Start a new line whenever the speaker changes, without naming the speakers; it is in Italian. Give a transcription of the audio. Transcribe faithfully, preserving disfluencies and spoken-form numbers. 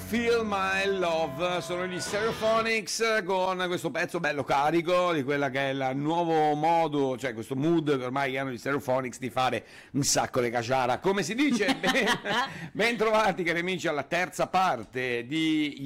Feel My Love, sono gli Stereophonics con questo pezzo bello carico di quella che è il nuovo modo, cioè questo mood che ormai hanno gli Stereophonics di fare un sacco di caciara, come si dice. Ben, ben trovati cari amici alla terza parte di